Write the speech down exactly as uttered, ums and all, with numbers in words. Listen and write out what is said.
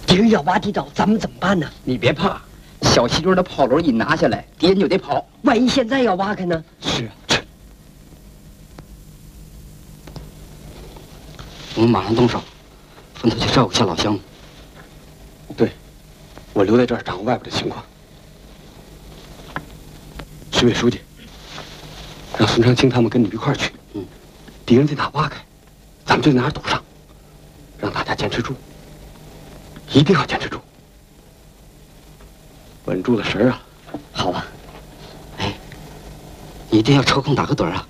敌人要挖地道，咱们怎么办呢？ 你别怕，小西墩的炮楼一拿下来，敌人就得跑。 万一现在要挖开呢？ 是啊，是。我们马上动手，分头去照顾下老乡。 对，我留在这儿掌握外边的情况。徐委书记，让孙长青他们跟你们一块儿去。嗯，敌人在哪挖开，咱们就在哪儿堵上，让大家坚持住，一定要坚持住，稳住了神儿啊！ 好吧。哎，你一定要抽空打个盹啊。